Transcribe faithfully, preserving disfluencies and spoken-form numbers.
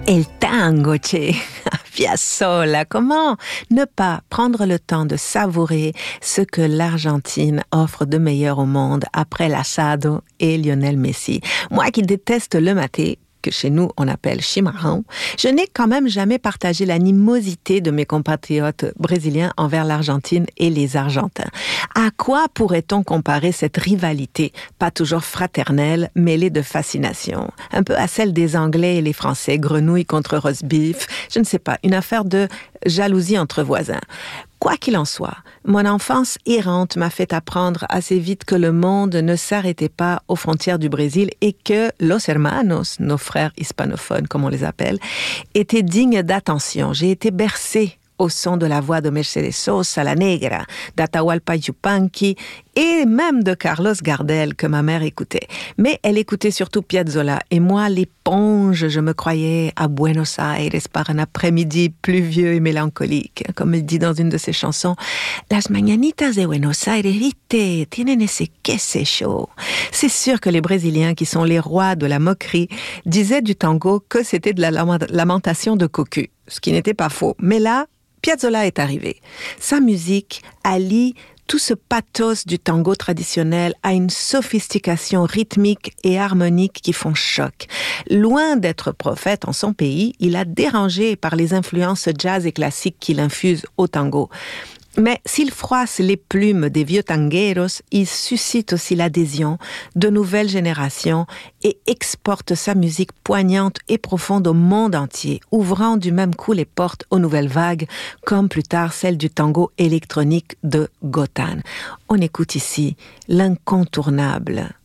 El tango, che, Piazzolla, comment ne pas prendre le temps de savourer ce que l'Argentine offre de meilleur au monde après l'asado et Lionel Messi. Moi qui déteste le maté, que chez nous on appelle chimarrão, je n'ai quand même jamais partagé l'animosité de mes compatriotes brésiliens envers l'Argentine et les Argentins. À quoi pourrait-on comparer cette rivalité, pas toujours fraternelle, mêlée de fascination, un peu à celle des Anglais et les Français, grenouilles contre roast beef, je ne sais pas, une affaire de jalousie entre voisins. Quoi qu'il en soit, mon enfance errante m'a fait apprendre assez vite que le monde ne s'arrêtait pas aux frontières du Brésil et que los hermanos, nos frères hispanophones comme on les appelle, étaient dignes d'attention. J'ai été bercée au son de la voix de Mercedes Sosa, la Negra, d'Atahualpa Yupanqui et même de Carlos Gardel que ma mère écoutait. Mais elle écoutait surtout Piazzolla et moi, l'éponge, je me croyais à Buenos Aires par un après-midi pluvieux et mélancolique. Comme il dit dans une de ses chansons, « Las mañanitas de Buenos Aires, vite, tienen ese queso chaud ». C'est sûr que les Brésiliens, qui sont les rois de la moquerie, disaient du tango que c'était de la lamentation de cocu, ce qui n'était pas faux. Mais là, Piazzolla est arrivé. Sa musique allie tout ce pathos du tango traditionnel à une sophistication rythmique et harmonique qui font choc. Loin d'être prophète en son pays, il a dérangé par les influences jazz et classiques qu'il infuse au tango. Mais s'il froisse les plumes des vieux tangueros, il suscite aussi l'adhésion de nouvelles générations et exporte sa musique poignante et profonde au monde entier, ouvrant du même coup les portes aux nouvelles vagues, comme plus tard celle du tango électronique de Gotan. On écoute ici l'incontournable